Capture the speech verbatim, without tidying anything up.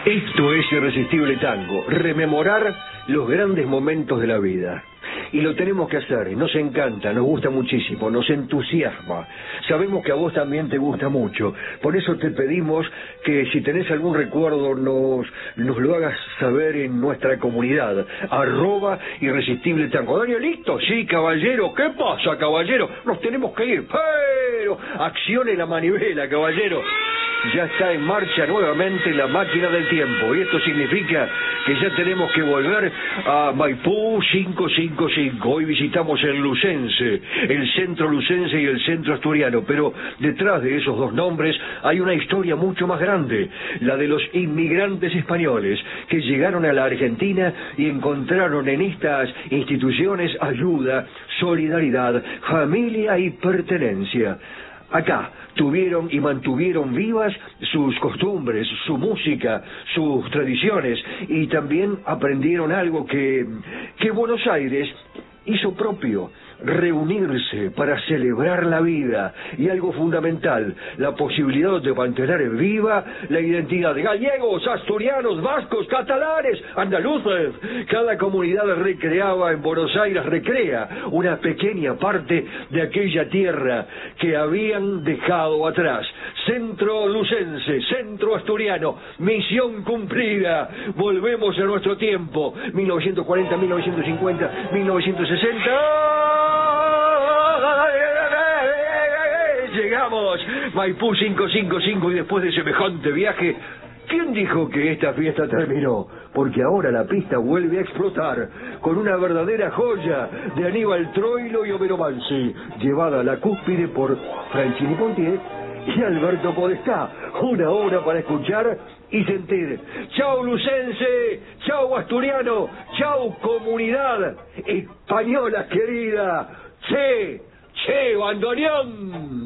Esto es Irresistible Tango, rememorar los grandes momentos de la vida. Y lo tenemos que hacer, nos encanta, nos gusta muchísimo, nos entusiasma. Sabemos que a vos también te gusta mucho. Por eso te pedimos que si tenés algún recuerdo nos, nos lo hagas saber en nuestra comunidad. Arroba Irresistible Tango. Danielito, sí, caballero. ¿Qué pasa, caballero? Nos tenemos que ir, pero accione la manivela, caballero. Ya está en marcha nuevamente la máquina del tiempo, y esto significa que ya tenemos que volver a Maipú cinco cinco cinco. Hoy visitamos el Lucense, el centro lucense y el centro asturiano, pero detrás de esos dos nombres hay una historia mucho más grande, la de los inmigrantes españoles que llegaron a la Argentina y encontraron en estas instituciones ayuda, solidaridad, familia y pertenencia. Acá tuvieron y mantuvieron vivas sus costumbres, su música, sus tradiciones, y también aprendieron algo que, que Buenos Aires hizo propio: reunirse para celebrar la vida, y algo fundamental, la posibilidad de mantener viva la identidad de gallegos, asturianos, vascos, catalanes, andaluces. Cada comunidad recreaba en Buenos Aires, recrea una pequeña parte de aquella tierra que habían dejado atrás. Centro lucense, centro asturiano, misión cumplida. Volvemos a nuestro tiempo, mil novecientos cuarenta, mil novecientos cincuenta, mil novecientos sesenta. Llegamos, Maipú cinco cinco cinco, y después de semejante viaje, ¿quién dijo que esta fiesta terminó? Porque ahora la pista vuelve a explotar con una verdadera joya de Aníbal Troilo y Homero Mansi, llevada a la cúspide por Francini Pontier y Alberto Podestá. Una hora para escuchar y sentir. ¡Chau, lucense! ¡Chau, asturiano! ¡Chau, comunidad española querida! ¡Che! ¡Che, bandoneón!